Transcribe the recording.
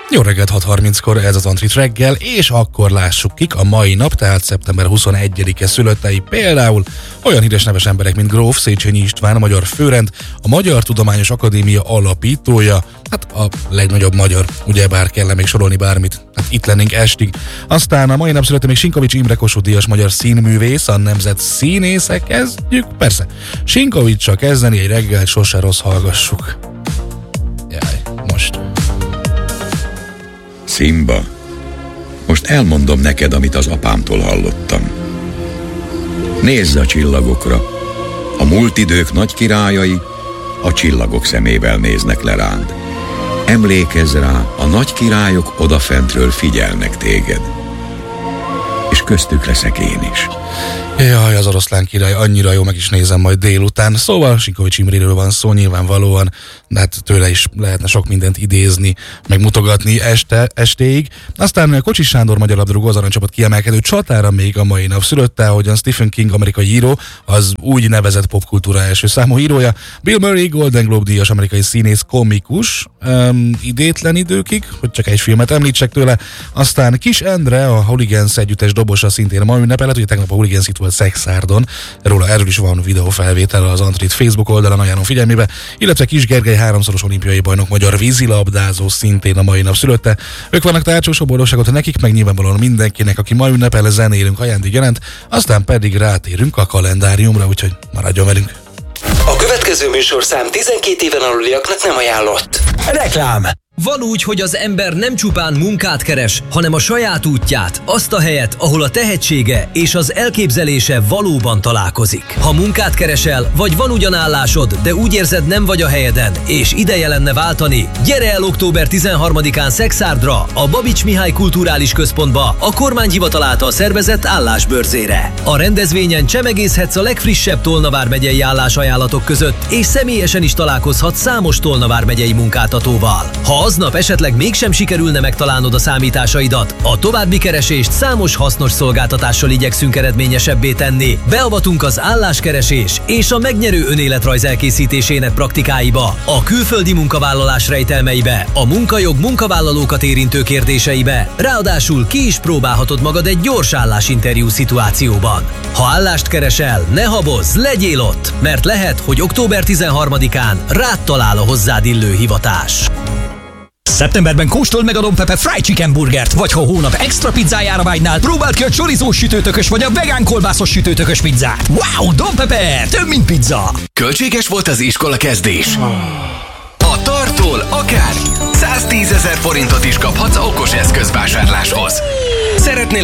Jó reggelt, 6:30-kor ez az Antrit reggel, és akkor lássuk kik a mai nap, tehát szeptember 21-e szülöttei, például olyan híres neves emberek, mint Gróf Széchenyi István, a magyar főrend, a Magyar Tudományos Akadémia alapítója, hát a legnagyobb magyar, ugyebár kell még sorolni bármit, hát itt lennénk estig. Aztán a mai nap született még Sinkovics Imre Kossuth-díjas magyar színművész, a nemzet színésze, kezdjük, persze, Sinkovics-sal kezdeni egy reggelt sose rossz, hallgassuk. Jaj, most. Simba, most elmondom neked, amit az apámtól hallottam. Nézz a csillagokra. A múlt idők nagy királyai a csillagok szemével néznek le rád. Emlékezz rá, a nagy királyok odafentről figyelnek téged. És köztük leszek én is. Jaj, az Oroszlán király, annyira jó, meg is nézem majd délután. Szóval Sinkovics Imréről van szó nyilvánvalóan, de hát tőle is lehetne sok mindent idézni, meg mutogatni estéig. Aztán Kocsis Sándor, magyar labdarúgó, az aranycsapat kiemelkedő csatára még a mai nap szülötte, ahogyan Stephen King, amerikai író, az úgy nevezett popkultúra első számú írója, Bill Murray, Golden Globe-díjas amerikai színész, komikus, idétlen időkig, hogy csak egy filmet említsek tőle. Aztán Kis Endre, a Hooligans együttes dobosa, szintén ma ünnepelhet, ugye tegnap a Hooligans itt volt Szexárdon, erről is van videófelvétel az Antrit Facebook oldalon, ajánlom figyelmébe, illetve Kis Gergely, 3-szoros olimpiai bajnok, magyar vízilabdázó, szintén a mai nap szülötte. Ők vannak tárcsós boldogságot nekik, meg nyilvánvalóan mindenkinek, aki ma ünnepel, zenélünk ajándékjelent, aztán pedig rátérünk a kalendáriumra, úgyhogy maradjon velünk. A következő műsorszám 12 éven aluliaknak nem ajánlott. Reklám. Van úgy, hogy az ember nem csupán munkát keres, hanem a saját útját, azt a helyet, ahol a tehetsége és az elképzelése valóban találkozik. Ha munkát keresel, vagy van ugyan állásod, de úgy érzed, nem vagy a helyeden, és ideje lenne váltani, gyere el október 13-án Szexárdra, a Babics Mihály Kulturális Központba, a kormányhivatal által szervezett állásbörzére. A rendezvényen csemegészhetsz a legfrissebb Tolna vármegyei állásajánlatok között, és személyesen is találkozhatsz számos Tolna vármegyei munkáltatóval. Ha aznap esetleg mégsem sikerülne megtalálnod a számításaidat, a további keresést számos hasznos szolgáltatással igyekszünk eredményesebbé tenni. Beavatunk az álláskeresés és a megnyerő önéletrajz elkészítésének praktikáiba, a külföldi munkavállalás rejtelmeibe, a munkajog munkavállalókat érintő kérdéseibe, ráadásul ki is próbálhatod magad egy gyors állásinterjú szituációban. Ha állást keresel, ne habozz, legyél ott, mert lehet, hogy október 13-án rád talál a hozzád illő hivatás. Szeptemberben kóstold meg a Don Pepe Fried Chicken burgert, vagy ha hónap extra pizzájára vágynál, próbáld ki a chorizós sütőtökös vagy a vegán kolbászos sütőtökös pizzát. Wow, Don Pepe, több mint pizza! Költséges volt az iskola kezdés? A Tartól akár 110 000 forintot is kaphatsz okos eszközvásárláshoz. Szeretnél